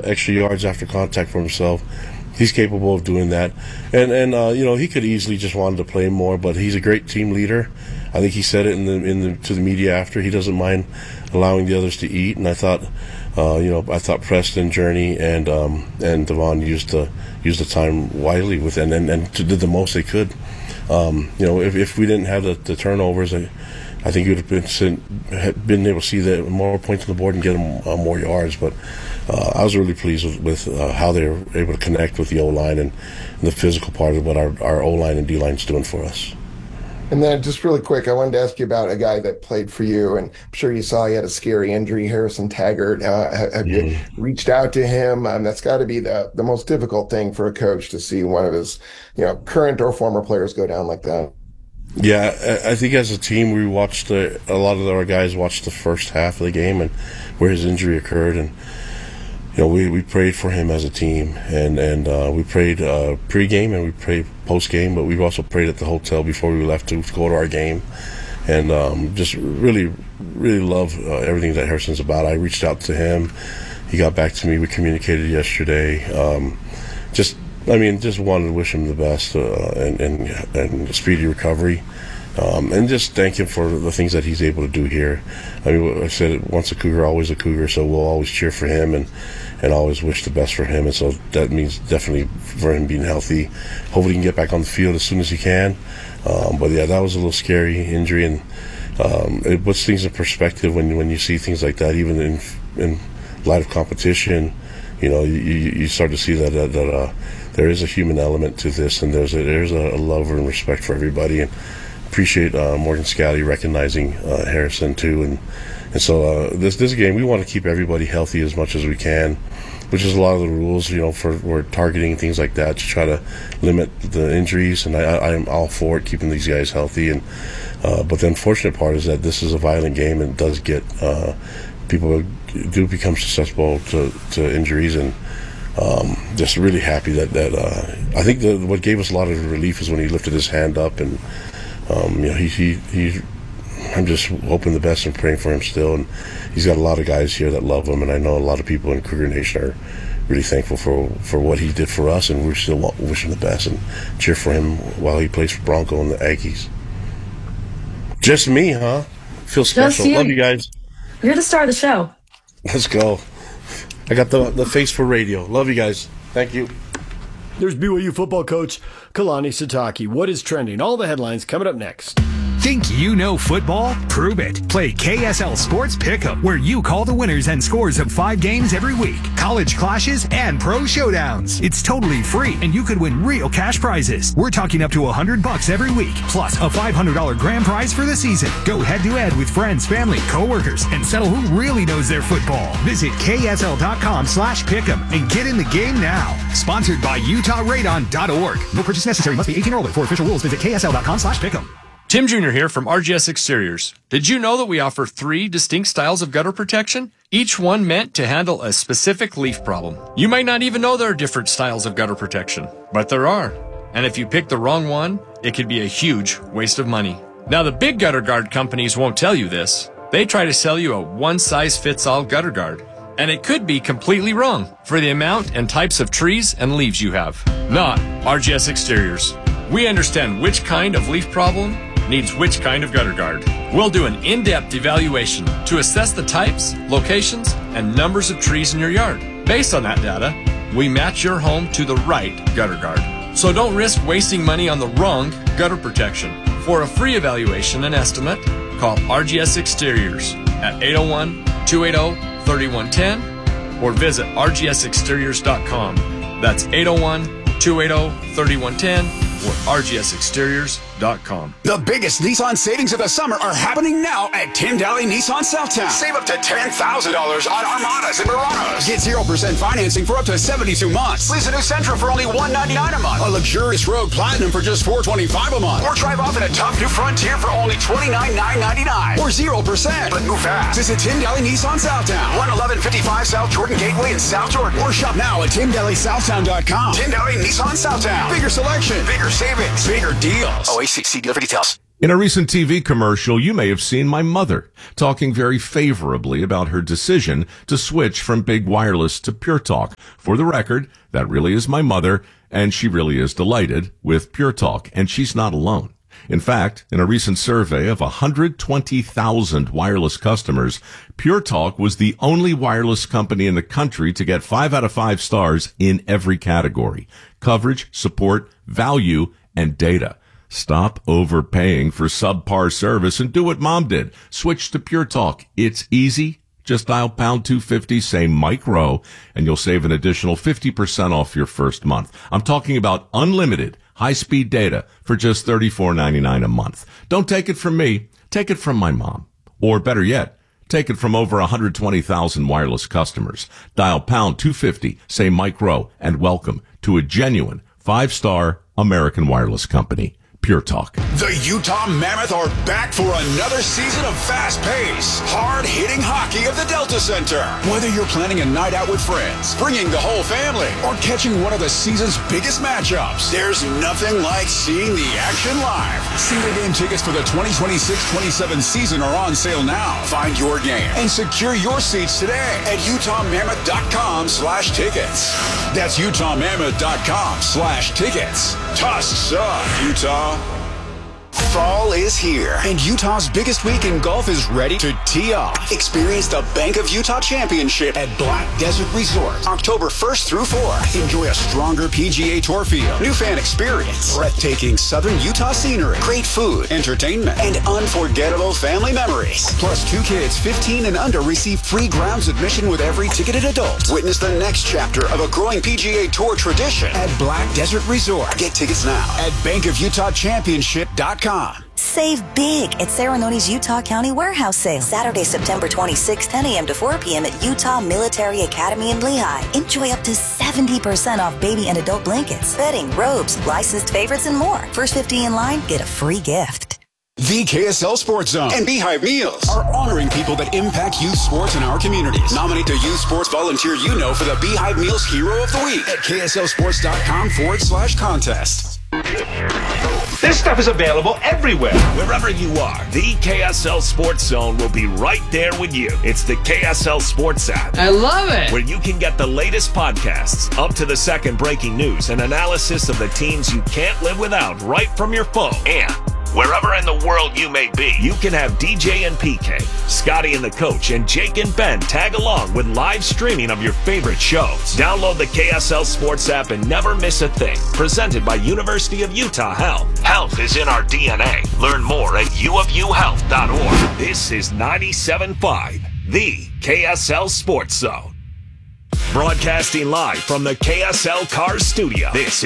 extra yards after contact for himself. He's capable of doing that, and he could easily just wanted to play more, but he's a great team leader. I think he said it to the media after. He doesn't mind allowing the others to eat, and I thought Preston, Journey, and Devon used the time wisely with and did the most they could. If we didn't have the turnovers, I think you would have been able to see the more points on the board and get them more yards. But I was really pleased with how they were able to connect with the O-line and the physical part of what our O-line and D-line is doing for us. And then just really quick, I wanted to ask you about a guy that played for you, and I'm sure you saw he had a scary injury, Harrison Taggart. Have you reached out to him? That's got to be the most difficult thing for a coach to see one of his current or former players go down like that. Yeah, I think as a team, we watched a lot of our guys watched the first half of the game and where his injury occurred, and we prayed for him as a team, and we prayed pre-game and we prayed post-game, but we also prayed at the hotel before we left to go to our game, and just really, really love everything that Harrison's about. I reached out to him. He got back to me. We communicated yesterday. Just wanted to wish him the best and speedy recovery. And just thank him for the things that he's able to do here. I mean, I said once a Cougar, always a Cougar, so we'll always cheer for him and always wish the best for him. And so that means definitely for him being healthy. Hopefully he can get back on the field as soon as he can. But yeah, that was a little scary injury, and it puts things in perspective when you see things like that, even in light of competition. You start to see that there is a human element to this, and there's a love and respect for everybody. And appreciate Morgan Scalley recognizing Harrison too, and so this game we want to keep everybody healthy as much as we can, which is a lot of the rules. We're targeting things like that to try to limit the injuries, and I am all for it, keeping these guys healthy. And but the unfortunate part is that this is a violent game and does get people do become susceptible to injuries, and just really happy that I think what gave us a lot of relief is when he lifted his hand up, and I'm just hoping the best and praying for him still, and he's got a lot of guys here that love him, and I know a lot of people in Cougar Nation are really thankful for what he did for us, and we're still wishing the best and cheer for him while he plays for Bronco and the Aggies. Just me, huh? Feel special. Love you guys. You're the star of the show. Let's go. I got the face for radio. Love you guys. Thank you. There's BYU football coach Kalani Sitake. What is trending? All the headlines coming up next. Think you know football? Prove it. Play KSL Sports Pick'em, where you call the winners and scores of 5 games every week, college clashes, and pro showdowns. It's totally free, and you could win real cash prizes. We're talking up to $100 every week, plus a $500 grand prize for the season. Go head-to-head with friends, family, coworkers, and settle who really knows their football. Visit ksl.com/pick'em and get in the game now. Sponsored by UtahRadon.org. No purchase necessary. Must be 18 or older. For official rules, visit ksl.com/pick'em. Tim Jr. here from RGS Exteriors. Did you know that we offer 3 distinct styles of gutter protection? Each one meant to handle a specific leaf problem. You might not even know there are different styles of gutter protection, but there are. And if you pick the wrong one, it could be a huge waste of money. Now, the big gutter guard companies won't tell you this. They try to sell you a one-size-fits-all gutter guard. And it could be completely wrong for the amount and types of trees and leaves you have. Not RGS Exteriors. We understand which kind of leaf problem needs which kind of gutter guard. We'll do an in-depth evaluation to assess the types, locations, and numbers of trees in your yard. Based on that data, we match your home to the right gutter guard. So don't risk wasting money on the wrong gutter protection. For a free evaluation and estimate, call RGS Exteriors at 801-280-3110 or visit rgsexteriors.com. That's 801-280-3110 or rgsexteriors.com. The biggest Nissan savings of the summer are happening now at Tim Daly Nissan Southtown. Save up to $10,000 on Armadas and Muranos. Get 0% financing for up to 72 months. Lease a new Sentra for only $199 a month. A luxurious Rogue Platinum for just $425 a month. Or drive off in a tough new Frontier for only $29,999. Or 0%. But move fast. Visit Tim Daly Nissan Southtown. 11155 South Jordan Gateway in South Jordan. Or shop now at TimDalySouthtown.com. Tim Daly Nissan Southtown. Bigger selection. Bigger savings. Bigger deals. OACC dealer for details. In a recent TV commercial, you may have seen my mother talking very favorably about her decision to switch from big wireless to Pure Talk. For the record, that really is my mother, and she really is delighted with Pure Talk, and she's not alone. In fact, in a recent survey of 120,000 wireless customers, Pure Talk was the only wireless company in the country to get 5 out of 5 stars in every category: coverage, support, value, and data. Stop overpaying for subpar service and do what Mom did. Switch to Pure Talk. It's easy. Just dial pound 250, say Mike Rowe, and you'll save an additional 50% off your first month. I'm talking about unlimited high-speed data for just $34.99 a month. Don't take it from me. Take it from my mom. Or better yet, take it from over 120,000 wireless customers. Dial pound 250, say Mike Rowe, and welcome to a genuine 5-star American wireless company. Pure Talk. The Utah Mammoth are back for another season of fast-paced, hard-hitting hockey at the Delta Center. Whether you're planning a night out with friends, bringing the whole family, or catching one of the season's biggest matchups, there's nothing like seeing the action live. Single game tickets for the 2026-27 season are on sale now. Find your game and secure your seats today at UtahMammoth.com/tickets. That's UtahMammoth.com/tickets. Tusks up, Utah. Fall is here, and Utah's biggest week in golf is ready to tee off. Experience the Bank of Utah Championship at Black Desert Resort, October 1st through 4th. Enjoy a stronger PGA Tour field, new fan experience, breathtaking southern Utah scenery, great food, entertainment, and unforgettable family memories. Plus, 2 kids 15 and under receive free grounds admission with every ticketed adult. Witness the next chapter of a growing PGA Tour tradition at Black Desert Resort. Get tickets now at bankofutahchampionship.com. Save big at Serenoni's Utah County Warehouse Sale. Saturday, September 26, 10 a.m. to 4 p.m. at Utah Military Academy in Lehigh. Enjoy up to 70% off baby and adult blankets, bedding, robes, licensed favorites, and more. First 50 in line, get a free gift. The KSL Sports Zone and Beehive Meals are honoring people that impact youth sports in our communities. Nominate the youth sports volunteer you know for the Beehive Meals Hero of the Week at KSLSports.com/contest. This stuff is available everywhere, wherever you are. The KSL Sports Zone will be right there with you. It's the KSL Sports app. I love it. Where you can get the latest podcasts, up to the second breaking news, and analysis of the teams you can't live without right from your phone. And wherever in the world you may be, you can have DJ and PK, Scotty and the Coach, and Jake and Ben tag along with live streaming of your favorite shows. Download the KSL Sports app and never miss a thing. Presented by University of Utah Health. Health is in our DNA. Learn more at uofuhealth.org. This is 97.5, the KSL Sports Zone. Broadcasting live from the KSL Cars Studio. This